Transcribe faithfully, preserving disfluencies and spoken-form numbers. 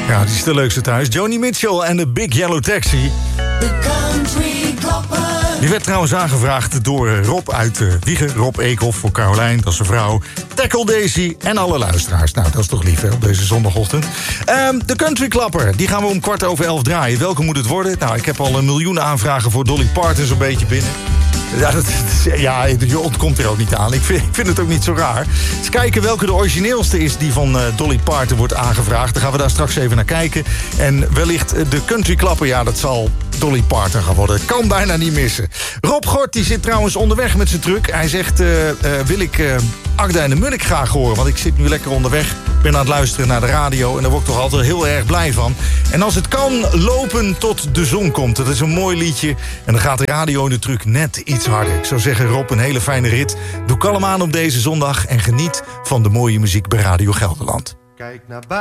Ja, die is de leukste thuis. Joni Mitchell en de Big Yellow Taxi. De Country Klapper. Die werd trouwens aangevraagd door Rob uit uh, Wiegen. Rob Eekhoff voor Carolijn, dat is zijn vrouw. Tackle Daisy en alle luisteraars. Nou, dat is toch lief, hè, op deze zondagochtend. Um, de Country Klapper, die gaan we om kwart over elf draaien. Welke moet het worden? Nou, ik heb al een miljoen aanvragen voor Dolly Parton zo'n beetje binnen. Ja, dat, ja, je ontkomt er ook niet aan. Ik vind, ik vind het ook niet zo raar. Eens kijken welke de origineelste is die van uh, Dolly Parton wordt aangevraagd. Dan gaan we daar straks even naar kijken. En wellicht de Country Klapper, ja, dat zal Dolly Parton gaan worden. Kan bijna niet missen. Rob Gort, die zit trouwens onderweg met zijn truck. Hij zegt, uh, uh, wil ik uh, Agda en de Munnik graag horen? Want ik zit nu lekker onderweg. Ik ben aan het luisteren naar de radio en daar word ik toch altijd heel erg blij van. En als het kan, lopen tot de zon komt. Dat is een mooi liedje. En dan gaat de radio in de truck net iets harder. Ik zou zeggen, Rob, een hele fijne rit. Doe kalm aan op deze zondag en geniet van de mooie muziek bij Radio Gelderland. Kijk naar